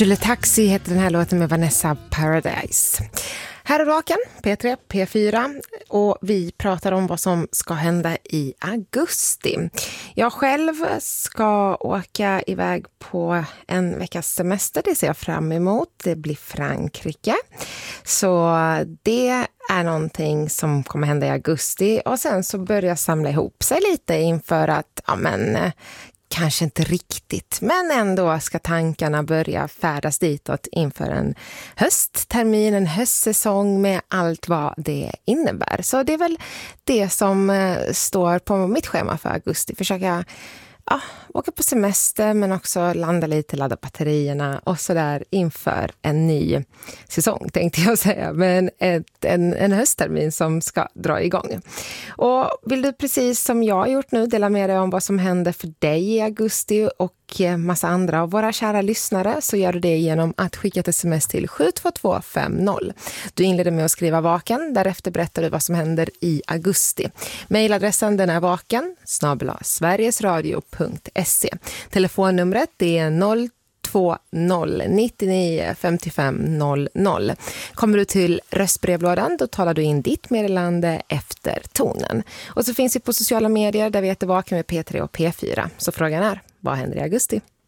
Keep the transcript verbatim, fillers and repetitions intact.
Julie Taxi heter den här låten med Vanessa Paradise. Här är Vaken, P tre, P fyra, och vi pratar om vad som ska hända i augusti. Jag själv ska åka iväg på en veckas semester, det ser jag fram emot. Det blir Frankrike. Så det är någonting som kommer hända i augusti, och sen så börjar samla ihop sig lite inför att, ja men, kanske inte riktigt, men ändå ska tankarna börja färdas ditåt inför en hösttermin, en höstsäsong med allt vad det innebär. Så det är väl det som eh, står på mitt schema för augusti. Försöka ja, åka på semester, men också landa lite, ladda batterierna och sådär inför en ny säsong, tänkte jag säga. Men ett, en, en hösttermin som ska dra igång. Och vill du precis som jag har gjort nu dela med dig om vad som händer för dig i augusti och massa andra av våra kära lyssnare, så gör du det genom att skicka ett sms till sju två två fem noll. Du inleder med att skriva Vaken, därefter berättar du vad som händer i augusti. Mailadressen den är vaken snabel-a sverigesradio punkt se. Telefonnumret det är noll två noll nio nio fem fem noll noll. Kommer du till röstbrevlådan, då talar du in ditt meddelande efter tonen. Och så finns vi på sociala medier där vi heter Vaken med P tre och P fyra. Så frågan är, vad händer i augusti?